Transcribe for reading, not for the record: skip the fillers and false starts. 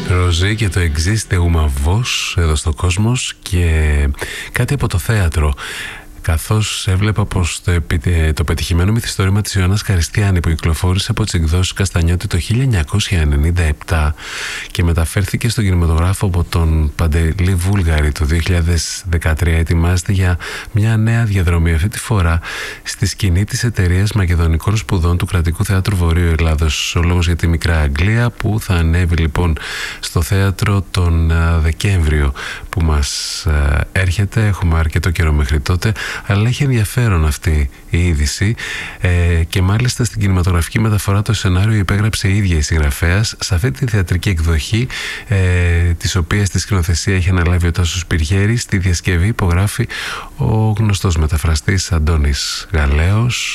Ροζή και το Existe uma voz εδώ στο Κόσμος και κάτι από το θέατρο. Καθώς έβλεπα πως το πετυχημένο μυθιστόρημα της Ιωάννας Καριστιάνη που κυκλοφόρησε από τις εκδόσεις Καστανιώτη το 1997 και μεταφέρθηκε στον κινηματογράφο από τον Παντελή Βούλγαρη το 2013, ετοιμάζεται για μια νέα διαδρομή, αυτή τη φορά στη σκηνή της εταιρείας Μακεδονικών Σπουδών του Κρατικού Θεάτρου Βορείου Ελλάδος. Ο λόγος για τη Μικρά Αγγλία, που θα ανέβει λοιπόν στο θέατρο τον Δεκέμβριο που μας έρχεται. Έχουμε αρκετό καιρό μέχρι τότε, αλλά έχει ενδιαφέρον αυτή η είδηση και μάλιστα στην κινηματογραφική μεταφορά το σενάριο υπέγραψε η ίδια η συγγραφέας σε αυτή τη θεατρική εκδοχή, της οποίας τη σκηνοθεσία έχει αναλάβει ο Τάσος Πυργέρης. Στη διασκευή υπογράφει ο γνωστός μεταφραστής Αντώνης Γαλέος.